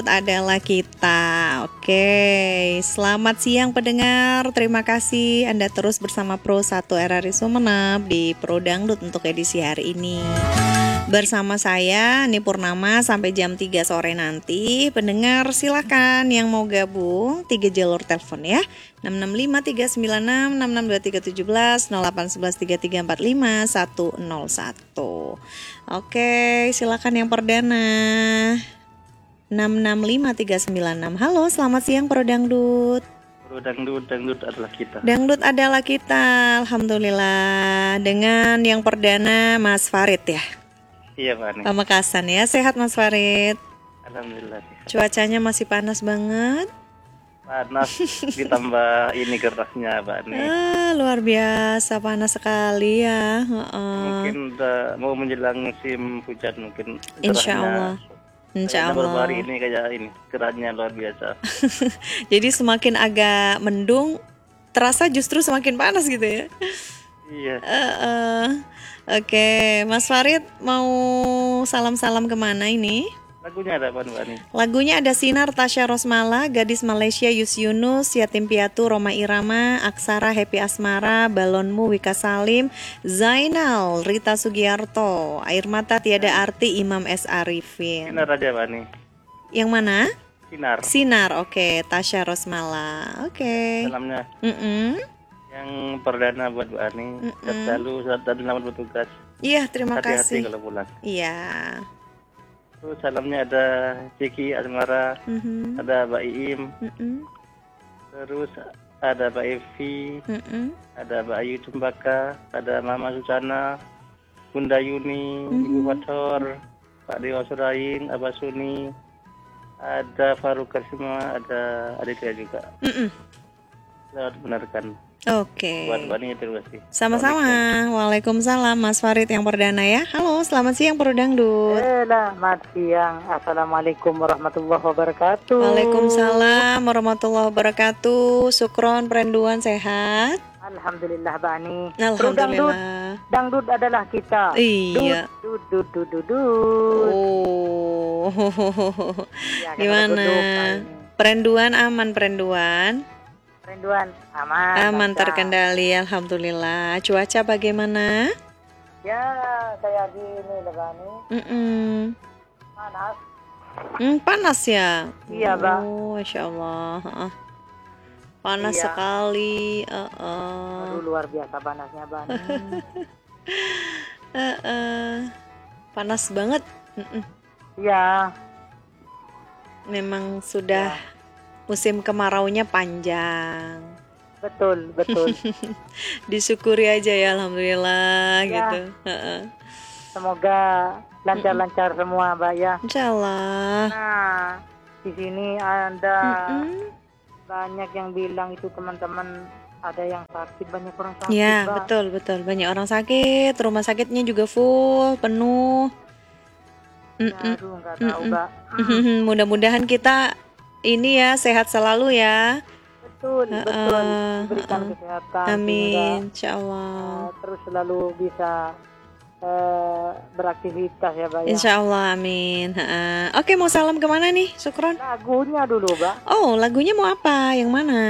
adalah kita. Oke, selamat siang pendengar. Terima kasih Anda terus bersama Pro 1 RRI Sumeneb di Pro Dangdut untuk edisi hari ini. Bersama saya Ni Purnama sampai jam 3 sore nanti. Pendengar silakan yang mau gabung 3 jalur telepon ya. 665 396 662 317 0811 3345 101. Oke, silakan yang perdana. 665 396. Halo, selamat siang Pro Dangdut. Pro Dangdut adalah kita. Dangdut adalah kita, alhamdulillah. Dengan yang perdana Mas Farid ya. Iya Pak Ani. Pamekasan ya, sehat Mas Farid. Alhamdulillah. Cuacanya masih panas banget. Panas ditambah ini gerasnya Pak Ani. Luar biasa panas sekali ya. Mungkin udah mau menjelang musim hujan mungkin. Insya Allah. Insya Allah. Baru hari ini kayak ini gerahnya luar biasa. Jadi semakin agak mendung, terasa justru semakin panas gitu ya. Iya. Oke, Mas Farid mau salam-salam kemana ini? Lagunya ada apa Mbak Ani? Lagunya ada Sinar Tasya Rosmala, Gadis Malaysia Yus Yunus, Yatim Piatu Roma Irama, Aksara Happy Asmara, Balonmu Wika Salim, Zainal Rita Sugiarto, Air Mata Tiada Arti Imam S. Arifin. Sinar aja Mbak Ani. Yang mana? Sinar. Sinar, oke. Tasya Rosmala, oke. Salamnya. Yang perdana buat Mbak Ani. Selalu selamat bertugas. Iya, terima kasih. Hati-hati kalau pulang. Iya. Terus salamnya ada Ciki Asmara, ada Mbak Iim, terus ada Mbak Evi, ada Mbak Ayu Cempaka, ada Mama Susana, Bunda Yuni, Ibu Fathor, Pak Dewa Suraing, Abah Suni, ada Faruk Karsima, ada adiknya juga. Selamat benarkan. Oke. Buat Mbak Ani terima kasih. Sama-sama. Waalaikumsalam Mas Farid yang perdana ya. Halo, selamat siang Pro Dangdut. Selamat siang. Assalamualaikum warahmatullahi wabarakatuh. Waalaikumsalam warahmatullahi wabarakatuh. Sukron perenduan sehat. Alhamdulillah Bani. Alhamdulillah. Dangdut adalah kita. Iya. Dut. Oh. Ya, Gimana? Perenduan aman perenduan? Perenduan aman. Aman lancar. terkendali, alhamdulillah. Cuaca bagaimana? Ya, kayak gini Bani. Panas. Panas ya? Iya, Mbak. Oh, Masya Allah. Panas Iya. sekali. Aduh, luar biasa panasnya Bani. Panas banget. Iya. Memang sudah musim kemaraunya panjang. Betul. Disyukuri aja ya, alhamdulillah Ya. gitu. Semoga lancar-lancar semua Mbak ya. Insya Allah. Nah, di sini ada banyak yang bilang itu teman-teman ada yang sakit, banyak orang sakit. Ya, Mbak. betul. Banyak orang sakit, rumah sakitnya juga full, penuh. Ya, aduh, nggak tahu Mbak. Mudah-mudahan kita ini ya sehat selalu ya. Betul. Diberikan kesehatan. Amin, insya Sehingga, Allah. terus selalu bisa beraktivitas ya Mbak ya. Insya Allah, amin. Oke, mau salam kemana nih, Sukron? Lagunya dulu Mbak. Oh, lagunya mau apa? Yang mana?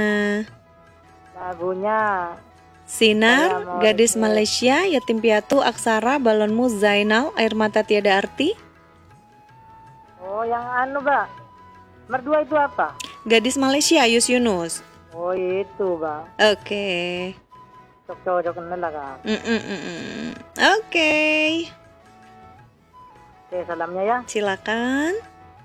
Lagunya Sinar, Gadis Malaysia, Yatim Piatu, Aksara, Balonmu, Zainal, Air Mata Tiada Arti. oh yang Mbak. Merdua itu apa? Gadis Malaysia, Yus Yunus. Oh itu Mbak. Oke. Cocok lah Kak. Oke. Oke, salamnya ya. Silakan.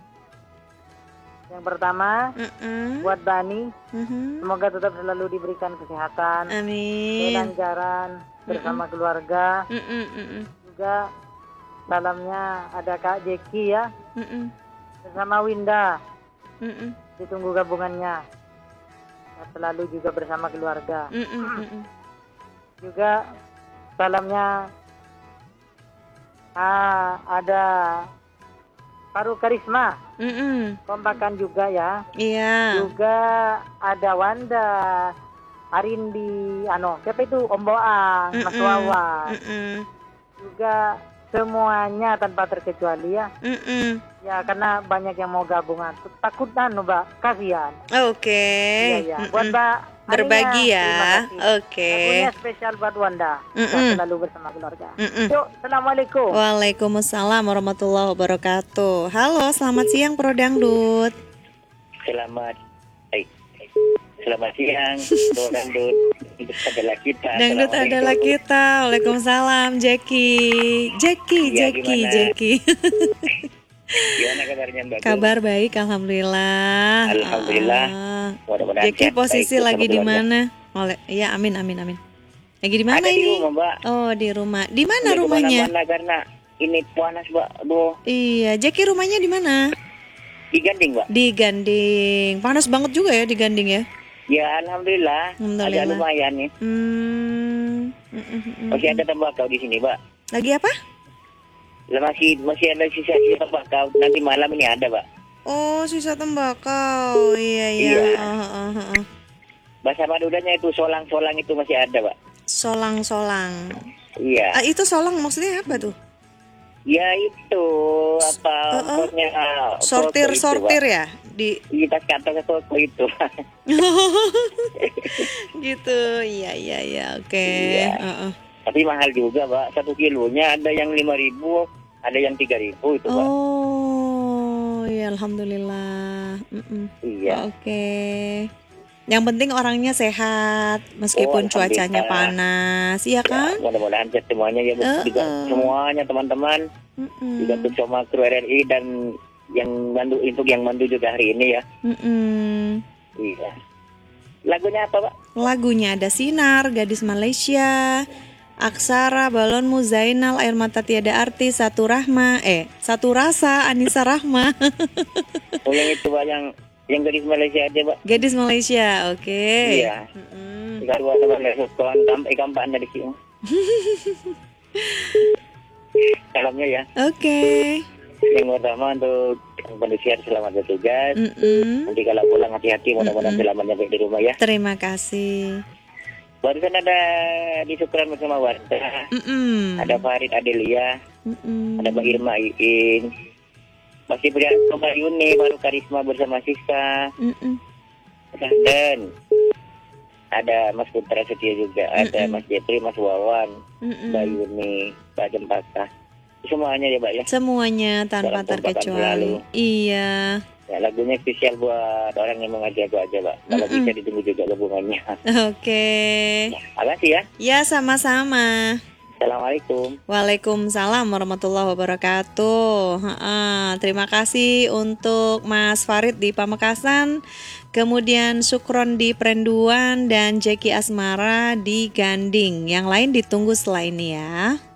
Yang pertama buat Bani, semoga tetap selalu diberikan kesehatan, Amin. kelancaran bersama keluarga. Juga salamnya ada Kak Jeki ya, bersama Winda. Ditunggu gabungannya. Selalu juga bersama keluarga. Juga salamnya ada Faruk Karisma. Kompakan juga ya. Iya. Juga ada Wanda, Arindi, siapa itu Om Boang, Mas Wawan. Juga semuanya tanpa terkecuali ya. Ya karena banyak yang mau gabungan. Takut Mbak, kasihan. Oke. Iya. Buat Mbak berbagi Ania, ya. Oke. Lagunya spesial buat Wanda. Selalu bersama keluarga. Yuk, assalamualaikum. Waalaikumsalam warahmatullahi wabarakatuh. Halo, selamat siang Pro Dangdut. Selamat siang, Dangdut adalah kita. Dangdut adalah kita. Waalaikumsalam, Jackie. Gimana kabarnya Mbak? Kabar baik, alhamdulillah. Alhamdulillah. Jackie posisi lagi di mana? Ya, amin. Lagi di mana ini? Di rumah, Mbak. Oh, di rumah. Di mana rumahnya? Karena ini panas, Mbak. Aduh. Iya, Jackie rumahnya di mana? Di Ganding, Mbak. Di Ganding. Panas banget juga ya di Ganding ya? Ya, alhamdulillah. Agak lumayan nih. Masih ada tembakau di sini, Mbak. Lagi apa? Masih ada sisa-sisa tembakau. Nanti malam ini ada, Mbak. Oh, sisa tembakau. Iya. Bahasa Maduranya itu solang-solang itu masih ada, Mbak. Solang-solang. Iya. Itu solang maksudnya apa tuh? Ya itu pokoknya sortir ya di kita kata toko itu. Gitu. Iya, oke. Iya. Tapi mahal juga, Mbak. 1 kilonya ada yang 5.000, ada yang 3.000 itu, Mbak. Oh, ya alhamdulillah. Iya. Oke. Yang penting orangnya sehat meskipun cuacanya panas, iya kan? Ya, mudah-mudahan semuanya ya, juga semuanya teman-teman, juga bersama kru RRI dan yang mandu juga hari ini ya. Iya. Lagunya apa, Pak? Lagunya ada Sinar, Gadis Malaysia, Aksara, Balonmu, Zainal, Air Mata Tiada Arti, Satu Rasa, Anissa Rahma. Oh, yang itu, Pak, yang Gadis Malaysia aja, Pak. Gadis Malaysia, oke. Iya. Kedua teman kawan kampak Anda di sini. Salamnya ya. Oke. Yang pertama untuk pendusian selamat bertugas. Nanti kalau pulang hati-hati, mudah-mudahan selamat sampai di rumah ya. Terima kasih. Barusan ada di Syukran bersama Warta. Ada Farid Adelia. Ada Mbak Irma Iin. Masih punya Mbak Yuni, baru Karisma bersama Siska. Dan ada Mas Putra Setia juga, ada Mas Jepri, Mas Wawan, Mbak Yuni, Mbak Jempaka. Semuanya ya, Mbak ya. Semuanya tanpa terkecuali. Iya. Ya, lagunya spesial buat orang yang mengajak aja, Mbak. Kalau bisa ditunggu juga gabungannya. Oke. Ya, makasih ya. Ya, sama-sama. Assalamualaikum. Waalaikumsalam warahmatullahi wabarakatuh. Terima kasih untuk Mas Farid di Pamekasan, kemudian Sukron di Perenduan, dan Jackie Asmara di Ganding. Yang lain ditunggu setelah ini ya.